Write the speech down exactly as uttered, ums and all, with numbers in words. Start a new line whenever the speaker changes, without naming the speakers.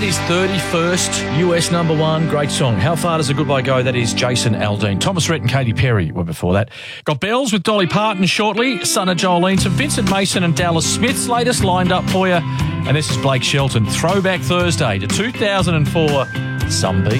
That is thirty-first U S number one. Great song. How far does a goodbye go? That is Jason Aldean. Thomas Rhett and Katy Perry were before that. Got Bells with Dolly Parton shortly. Son of Jolene. Some Vincent Mason and Dallas Smith's latest lined up for you. And this is Blake Shelton. Throwback Thursday to two thousand four. Some Beat.